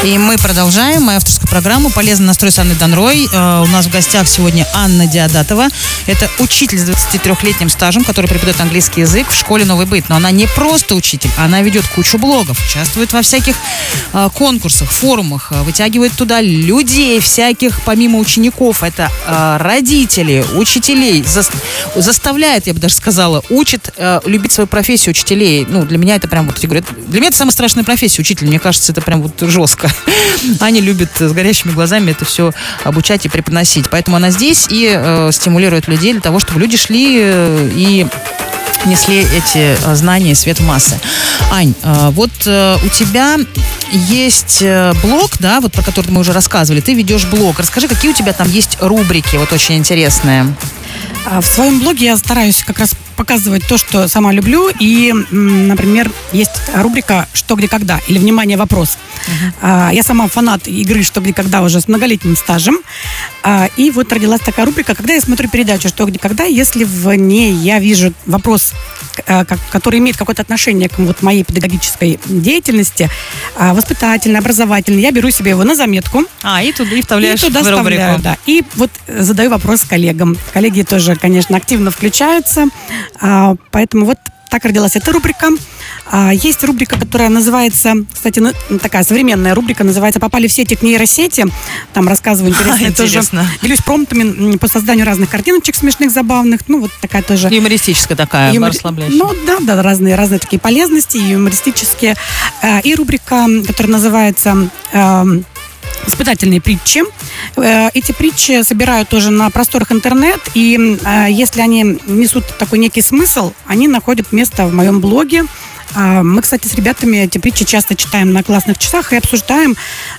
И мы продолжаем мою авторскую программу «Полезный настрой» с Анной Донрой. У нас в гостях сегодня Анна Диадатова. Это учитель с 23-летним стажем, который преподает английский язык в школе «Новый быт». Но она не просто учитель, она ведет кучу блогов, участвует во всяких конкурсах, форумах, вытягивает туда людей всяких, помимо учеников. Это родители, учителей. Заставляет, я бы даже сказала, учит любить свою профессию учителей. Ну, для меня это прям, вот, я говорю, для меня это самая страшная профессия, учитель. Мне кажется, это прям вот жестко. Аня любит с горящими глазами это все обучать и преподносить. Поэтому она здесь и стимулирует людей для того, чтобы люди шли и несли эти знания, свет в массы. Ань, вот у тебя есть блог, да, вот про который мы уже рассказывали. Ты ведешь блог. Расскажи, какие у тебя там есть рубрики, вот очень интересные. В своем блоге я стараюсь как раз показывать то, что сама люблю. И, например, есть рубрика «Что, где, когда» или «Внимание, вопрос». Я сама фанат игры «Что, где, когда» уже с многолетним стажем. И вот родилась такая рубрика, когда я смотрю передачу «Что, где, когда», если в ней я вижу вопрос, который имеет какое-то отношение к вот моей педагогической деятельности, воспитательной, образовательной, я беру себе его на заметку. И туда вставляешь в рубрику. Да. И вот задаю вопрос коллегам. Коллеги тоже, конечно, активно включаются. Поэтому вот так родилась эта рубрика. Есть рубрика, которая называется, кстати, такая современная рубрика, называется «Попали в сети к нейросети». Там рассказываю интересно. Тоже делюсь промптами по созданию разных картиночек смешных, забавных. Ну, вот такая тоже... Юмористическая такая, расслабляющая. Ну, да, разные такие полезности, юмористические. И рубрика, которая называется... «Испытательные притчи». Эти притчи собирают тоже на просторах интернет, и если они несут такой некий смысл, они находят место в моем блоге. Мы, кстати, с ребятами эти притчи часто читаем на классных часах и обсуждаем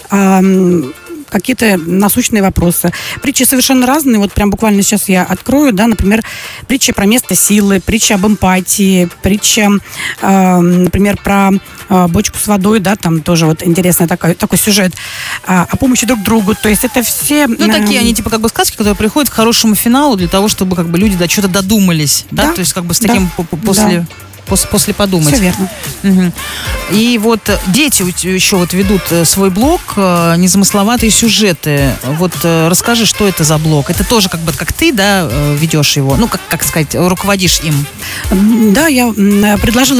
какие-то насущные вопросы. Притчи совершенно разные. Вот прям буквально сейчас я открою, да, например, притча про место силы, притча об эмпатии, притча, например, про бочку с водой, да, там тоже вот интересный такой сюжет, о помощи друг другу. То есть это все... Ну, такие они типа как бы сказки, которые приходят к хорошему финалу для того, чтобы как бы люди до чего-то додумались, да? То есть как бы с таким после подумать. Все верно. Угу. И вот дети еще вот ведут свой блог, незамысловатые сюжеты. Вот расскажи, что это за блог? Это тоже как бы как ты, да, ведешь его? Ну, как сказать, руководишь им? Да, я предложила